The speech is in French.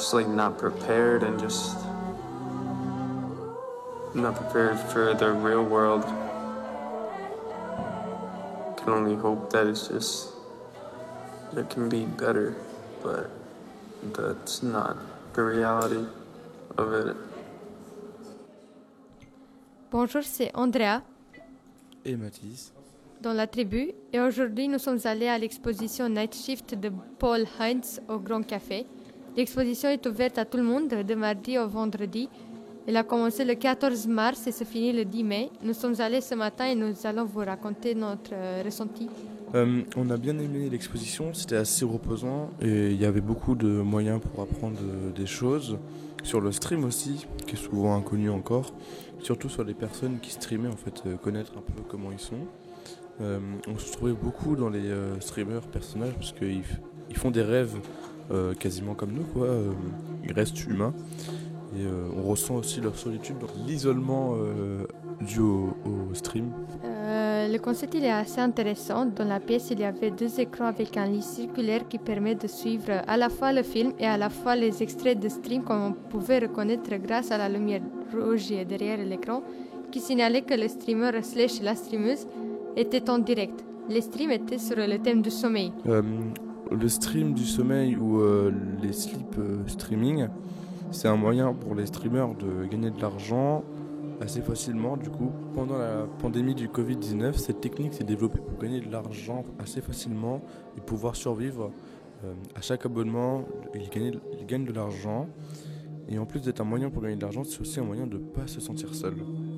just like not prepared and just not prepared for the real world. Can only hope that it can be better, but that's not the reality of it. Bonjour, c'est Andrea Et Mathis. dans la tribu et aujourd'hui nous sommes allés à l'exposition Night Shift de Paul Heinz au Grand Café. L'exposition est ouverte à tout le monde de mardi au vendredi. Elle a commencé le 14 mars et se finit le 10 mai. Nous sommes allés ce matin et nous allons vous raconter notre ressenti. On a bien aimé l'exposition, c'était assez reposant et il y avait beaucoup de moyens pour apprendre des choses. Sur le stream aussi, qui est souvent inconnu encore, surtout sur les personnes qui streamaient, en fait, connaître un peu comment ils sont. On se trouvait beaucoup dans les streamers personnages parce qu'ils font des rêves quasiment comme nous, quoi. Ils restent humains et on ressent aussi leur solitude, donc l'isolement dû au stream. Le concept il est assez intéressant. Dans la pièce, il y avait 2 écrans avec un lit circulaire qui permet de suivre à la fois le film et à la fois les extraits de stream comme on pouvait reconnaître grâce à la lumière rouge derrière l'écran qui signalait que le streamer / la streameuse était en direct. Les streams étaient sur le thème du sommeil. Le stream du sommeil ou les sleep streaming, c'est un moyen pour les streamers de gagner de l'argent assez facilement. Du coup, pendant la pandémie du Covid-19, cette technique s'est développée pour gagner de l'argent assez facilement et pouvoir survivre. À chaque abonnement, ils gagnent de l'argent. Et en plus d'être un moyen pour gagner de l'argent, c'est aussi un moyen de ne pas se sentir seul.